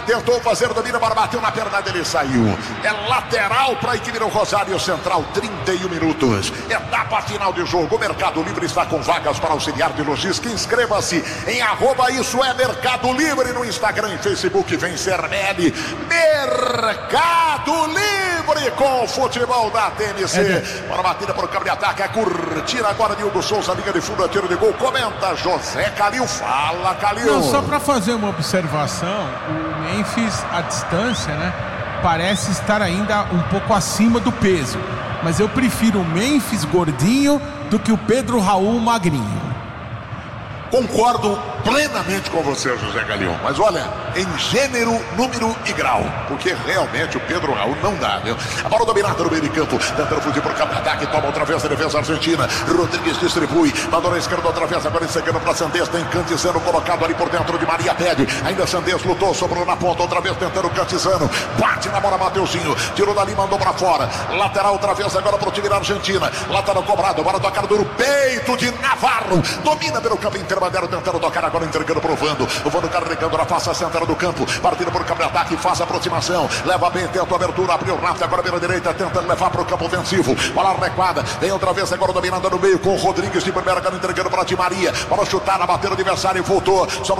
tentou fazer o domínio, agora bateu na perna dele e saiu. É lateral para a equipe do Rosário Central, 31 minutos. Etapa final de jogo. O Mercado Livre está com vagas para auxiliar de logística. Inscreva-se em @isso é Mercado Livre no Instagram e Facebook. Vem Sermelli. Mercado Livre com o futebol da TMC. Para a batida para o campo de ataque. A curtida agora de Hugo Souza, linha de fundo, tiro de gol. Comenta José Calil. Fala, Calil. Não, só para fazer uma observação, o Memphis, à distância, né, parece estar ainda um pouco acima do peso. Mas eu prefiro o Memphis gordinho do que o Pedro Raul magrinho. Concordo plenamente com você, José Galeão. Mas olha, em gênero, número e grau. Porque realmente o Pedro Raul não dá, viu? A bola dominada no meio de campo. Tentando fugir por campo de ataque. Toma outra vez a defesa argentina. Rodrigues distribui. Mandou na esquerda outra vez. Agora enxergando para Sandés. Tem Cantizano colocado ali por dentro de Maria pede. Ainda Sandés lutou. Sobrou na ponta. Outra vez tentando Cantizano. Bate na bola Mateuzinho. Tirou dali, mandou para fora. Lateral outra vez agora para o time da Argentina. Lateral cobrado. Bola tocada no peito de Navarro. Domina pelo campo intermediário. Tentando tocar agora, entregando pro Vando. O Vando carregando na face central do campo. Partindo por campo de ataque, faz a aproximação. Leva bem, tenta a abertura, abriu o Rafa. Agora pela direita, tentando levar para o campo ofensivo. Bola recuada. Vem outra vez agora dominando no meio com o Rodrigues de primeira, entregando para Di Maria. Para chutar, bater o adversário e voltou.